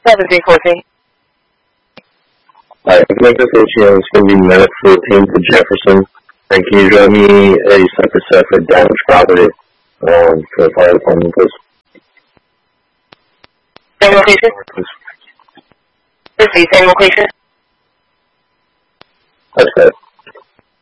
1714. Alright, make this ATM is going to be Minute 14 to Jefferson. And can you draw me a separate set for damaged property for the fire department, please? Same location? This is the same location? That's good.